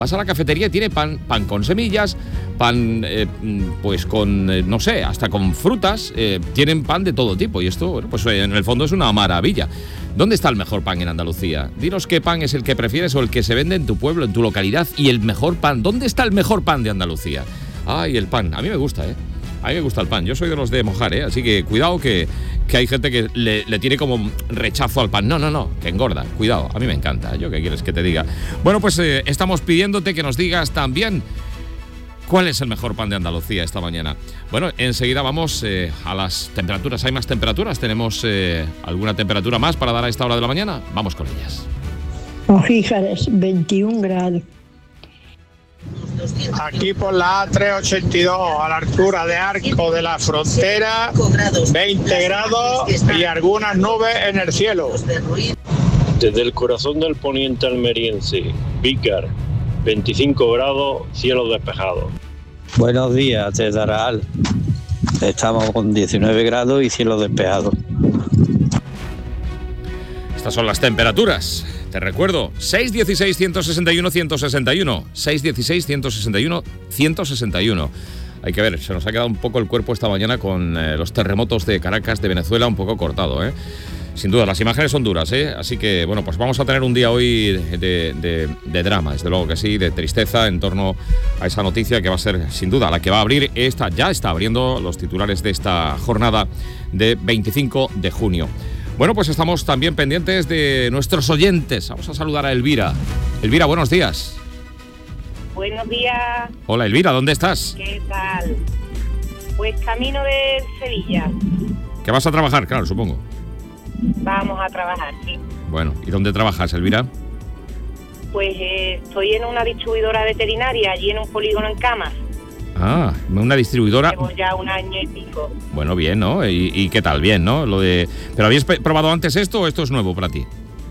Vas a la cafetería y tiene pan con semillas, pan pues con, no sé, hasta con frutas, tienen pan de todo tipo y esto, bueno, pues en el fondo es una maravilla. ¿Dónde está el mejor pan en Andalucía? Dinos qué pan es el que prefieres o el que se vende en tu pueblo, en tu localidad y el mejor pan. ¿Dónde está el mejor pan de Andalucía? Ay, el pan, a mí me gusta, A mí me gusta el pan, yo soy de los de mojar, así que cuidado que hay gente que le tiene como rechazo al pan. No, que engorda, cuidado, a mí me encanta, ¿yo qué quieres que te diga? Bueno, pues estamos pidiéndote que nos digas también cuál es el mejor pan de Andalucía esta mañana. Bueno, enseguida vamos a las temperaturas, ¿hay más temperaturas? ¿Tenemos alguna temperatura más para dar a esta hora de la mañana? Vamos con ellas. Fíjate, 21 grados. Aquí por la A382, a la altura de Arco de la Frontera, 20 grados y algunas nubes en el cielo. Desde el corazón del poniente almeriense, Vícar, 25 grados, cielo despejado. Buenos días, desde Aral. Estamos con 19 grados y cielo despejado. Estas son las temperaturas. Te recuerdo, 616-161-161, 616-161-161. Hay que ver, se nos ha quedado un poco el cuerpo esta mañana con los terremotos de Caracas, de Venezuela, un poco cortado, Sin duda, las imágenes son duras, Así que, bueno, pues vamos a tener un día hoy de drama, desde luego que sí, de tristeza en torno a esa noticia que va a ser, sin duda, la que va a abrir ya está abriendo los titulares de esta jornada de 25 de junio. Bueno, pues estamos también pendientes de nuestros oyentes. Vamos a saludar a Elvira. Elvira, buenos días. Buenos días. Hola, Elvira, ¿dónde estás? ¿Qué tal? Pues camino de Sevilla. ¿Que vas a trabajar? Claro, supongo. Vamos a trabajar, sí. Bueno, ¿y dónde trabajas, Elvira? Pues estoy en una distribuidora veterinaria, allí en un polígono en Camas. Ah, una distribuidora. Llevo ya un año y pico. Bueno, bien, ¿no? ¿Y qué tal? Bien, ¿no? ¿Pero habías probado antes esto o esto es nuevo para ti?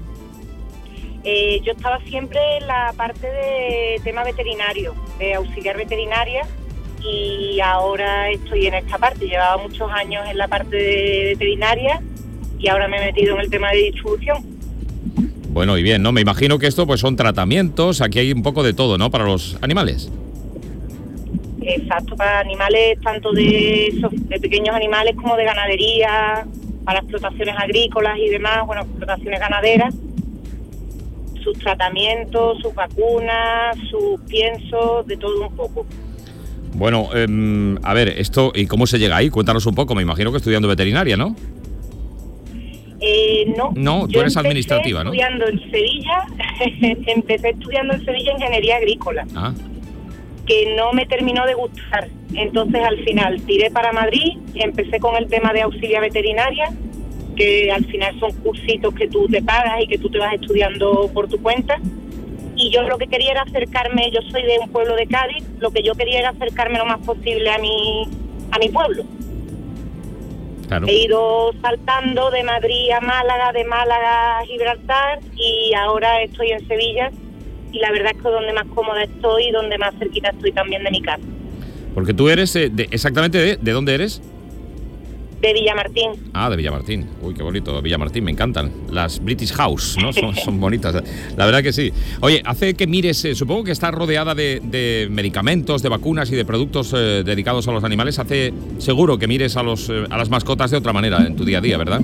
Yo estaba siempre en la parte de tema veterinario, de auxiliar veterinaria, y ahora estoy en esta parte. Llevaba muchos años en la parte de veterinaria y ahora me he metido en el tema de distribución. Bueno, y bien, ¿no? Me imagino que esto pues son tratamientos, aquí hay un poco de todo, ¿no? Para los animales. Exacto, para animales, tanto de pequeños animales como de ganadería, para explotaciones agrícolas y demás, bueno, explotaciones ganaderas, sus tratamientos, sus vacunas, sus piensos, de todo un poco. Bueno, a ver, esto, ¿y cómo se llega ahí? Cuéntanos un poco, me imagino que estudiando veterinaria, ¿no? No, tú eres administrativa, ¿no? Empecé estudiando en Sevilla ingeniería agrícola. Ah. Que no me terminó de gustar. Entonces al final tiré para Madrid, empecé con el tema de auxiliar veterinaria, que al final son cursitos que tú te pagas y que tú te vas estudiando por tu cuenta. Y yo lo que quería era acercarme, yo soy de un pueblo de Cádiz, lo que yo quería era acercarme lo más posible a mi pueblo. Claro. He ido saltando de Madrid a Málaga, de Málaga a Gibraltar y ahora estoy en Sevilla. Y la verdad es que donde más cómoda estoy y donde más cerquita estoy también de mi casa. Porque tú eres, exactamente, ¿de dónde eres? De Villamartín. Ah, de Villamartín. Uy, qué bonito, Villamartín, me encantan. Las British House, ¿no? Son bonitas, la verdad que sí. Oye, hace que mires, supongo que estás rodeada de medicamentos, de vacunas y de productos dedicados a los animales. Hace seguro que mires a las mascotas de otra manera en tu día a día, ¿verdad?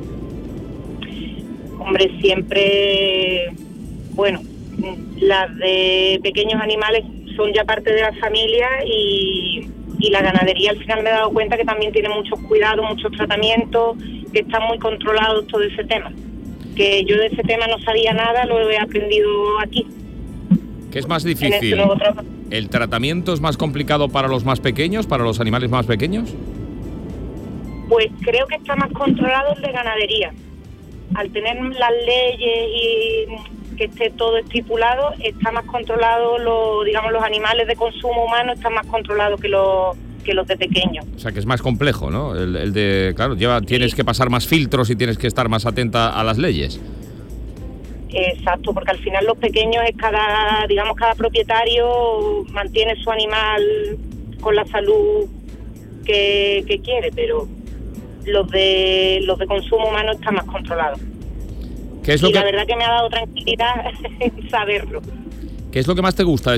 Hombre, siempre, bueno, las de pequeños animales son ya parte de la familia y la ganadería al final me he dado cuenta que también tiene muchos cuidados, muchos tratamientos, que están muy controlados todo ese tema. Que yo de ese tema no sabía nada, lo he aprendido aquí. ¿Qué es más difícil? ¿El tratamiento es más complicado para los más pequeños, para los animales más pequeños? Pues creo que está más controlado el de ganadería. Al tener las leyes y que esté todo estipulado, está más controlado, los animales de consumo humano están más controlados que los de pequeños. O sea, que es más complejo, ¿no? El de, claro, tienes que pasar más filtros y tienes que estar más atenta a las leyes. Exacto, porque al final los pequeños es cada propietario mantiene su animal con la salud que quiere, pero los de consumo humano están más controlados. ¿Qué es lo la verdad que me ha dado tranquilidad saberlo. ¿Qué es lo que más te gusta